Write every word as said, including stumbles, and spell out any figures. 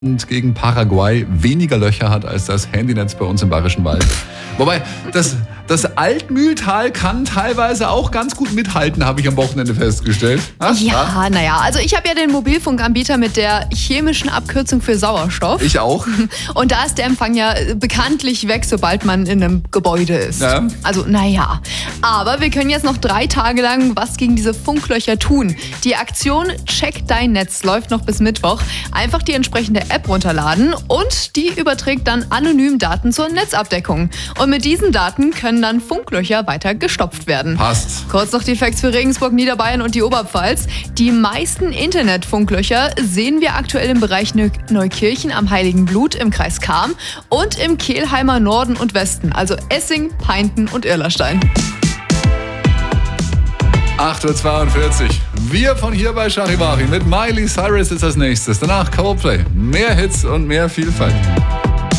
gegen Paraguay weniger Löcher hat als das Handynetz bei uns im Bayerischen Wald. Wobei, das, das Altmühltal kann teilweise auch ganz gut mithalten, habe ich am Wochenende festgestellt. Ha? Ja, naja, also ich habe ja den Mobilfunkanbieter mit der chemischen Abkürzung für Sauerstoff. Ich auch. Und da ist der Empfang ja bekanntlich weg, sobald man in einem Gebäude ist. Ja. Also, naja. Aber wir können jetzt noch drei Tage lang was gegen diese Funklöcher tun. Die Aktion Check dein Netz läuft noch bis Mittwoch. Einfach die entsprechende App runterladen und die überträgt dann anonym Daten zur Netzabdeckung. Und mit diesen Daten können dann Funklöcher weiter gestopft werden. Passt. Kurz noch die Facts für Regensburg, Niederbayern und die Oberpfalz. Die meisten Internetfunklöcher sehen wir aktuell im Bereich Neukirchen am Heiligen Blut im Kreis Cham und im Kelheimer Norden und Westen, also Essing, Peinten und Irlerstein. acht Uhr zweiundvierzig. Wir von hier bei Charivari mit Miley Cyrus ist als nächstes. Danach Coldplay. Mehr Hits und mehr Vielfalt.